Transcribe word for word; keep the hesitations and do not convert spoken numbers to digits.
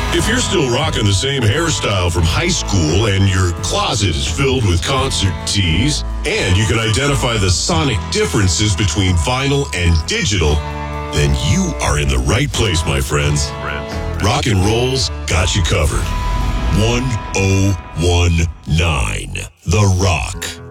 If you're still rocking the same hairstyle from high school and your closet is filled with concert tees, and you can identify the sonic differences between vinyl and digital, then you are in the right place, my friends. Rock and Roll's got you covered. one oh one nine The Rock.